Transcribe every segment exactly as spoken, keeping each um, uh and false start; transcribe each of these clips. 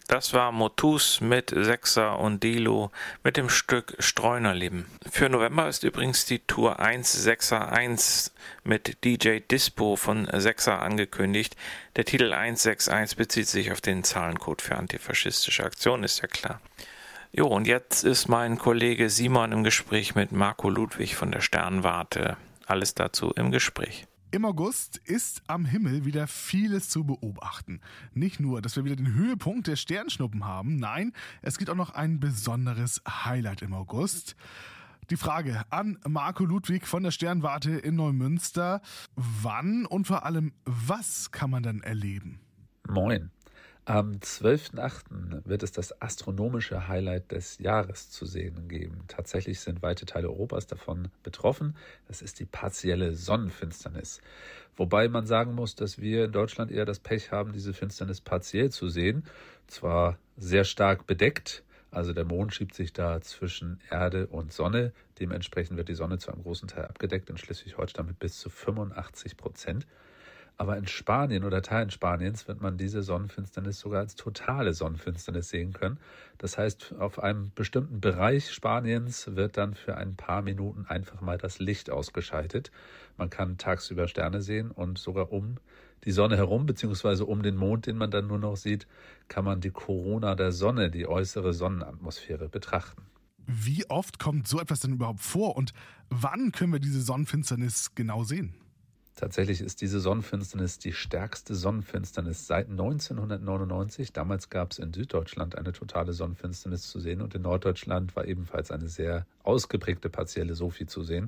Das war Motus mit Sechser und Delo mit dem Stück Streunerleben. Für November ist übrigens die Tour eins sechser eins mit D J Dispo von Sechser angekündigt. Der Titel eins sechs eins bezieht sich auf den Zahlencode für antifaschistische Aktionen, ist ja klar. Jo, und jetzt ist mein Kollege Simon im Gespräch mit Marco Ludwig von der Sternwarte. Alles dazu im Gespräch. Im August ist am Himmel wieder vieles zu beobachten. Nicht nur, dass wir wieder den Höhepunkt der Sternschnuppen haben, nein, es gibt auch noch ein besonderes Highlight im August. Die Frage an Marco Ludwig von der Sternwarte in Neumünster. Wann und vor allem, was kann man dann erleben? Moin. Am zwölften achten wird es das astronomische Highlight des Jahres zu sehen geben. Tatsächlich sind weite Teile Europas davon betroffen. Das ist die partielle Sonnenfinsternis. Wobei man sagen muss, dass wir in Deutschland eher das Pech haben, diese Finsternis partiell zu sehen. Zwar sehr stark bedeckt, also der Mond schiebt sich da zwischen Erde und Sonne. Dementsprechend wird die Sonne zu einem großen Teil abgedeckt, in Schleswig-Holstein mit bis zu fünfundachtzig Prozent. Aber in Spanien oder Teilen Spaniens wird man diese Sonnenfinsternis sogar als totale Sonnenfinsternis sehen können. Das heißt, auf einem bestimmten Bereich Spaniens wird dann für ein paar Minuten einfach mal das Licht ausgeschaltet. Man kann tagsüber Sterne sehen und sogar um die Sonne herum, beziehungsweise um den Mond, den man dann nur noch sieht, kann man die Corona der Sonne, die äußere Sonnenatmosphäre, betrachten. Wie oft kommt so etwas denn überhaupt vor und wann können wir diese Sonnenfinsternis genau sehen? Tatsächlich ist diese Sonnenfinsternis die stärkste Sonnenfinsternis seit neunzehnhundertneunundneunzig. Damals gab es in Süddeutschland eine totale Sonnenfinsternis zu sehen und in Norddeutschland war ebenfalls eine sehr ausgeprägte partielle SOFI zu sehen.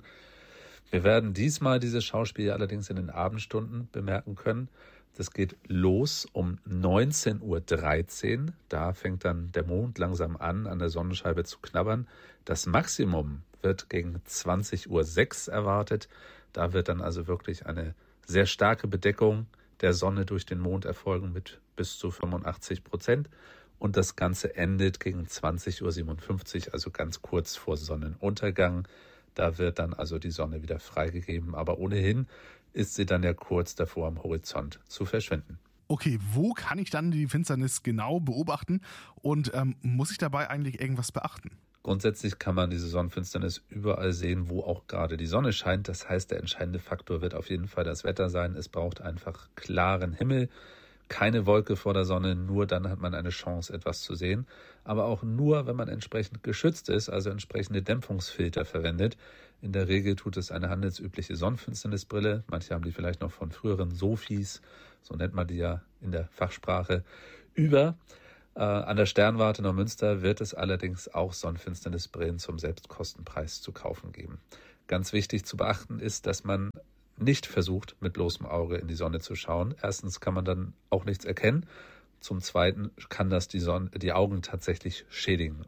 Wir werden diesmal dieses Schauspiel allerdings in den Abendstunden bemerken können. Das geht los um neunzehn Uhr dreizehn. Da fängt dann der Mond langsam an, an der Sonnenscheibe zu knabbern. Das Maximum wird gegen zwanzig Uhr sechs erwartet. Da wird dann also wirklich eine sehr starke Bedeckung der Sonne durch den Mond erfolgen mit bis zu fünfundachtzig Prozent. Und das Ganze endet gegen zwanzig Uhr siebenundfünfzig, also ganz kurz vor Sonnenuntergang. Da wird dann also die Sonne wieder freigegeben. Aber ohnehin ist sie dann ja kurz davor am Horizont zu verschwinden. Okay, wo kann ich dann die Finsternis genau beobachten und ähm, muss ich dabei eigentlich irgendwas beachten? Grundsätzlich kann man diese Sonnenfinsternis überall sehen, wo auch gerade die Sonne scheint. Das heißt, der entscheidende Faktor wird auf jeden Fall das Wetter sein. Es braucht einfach klaren Himmel, keine Wolke vor der Sonne, nur dann hat man eine Chance, etwas zu sehen. Aber auch nur, wenn man entsprechend geschützt ist, also entsprechende Dämpfungsfilter verwendet. In der Regel tut es eine handelsübliche Sonnenfinsternisbrille. Manche haben die vielleicht noch von früheren Sofis, so nennt man die ja in der Fachsprache, über. Äh, an der Sternwarte Neumünster wird es allerdings auch Sonnenfinsternisbrillen zum Selbstkostenpreis zu kaufen geben. Ganz wichtig zu beachten ist, dass man nicht versucht, mit bloßem Auge in die Sonne zu schauen. Erstens kann man dann auch nichts erkennen. Zum Zweiten kann das die, Sonne, die Augen tatsächlich schädigen.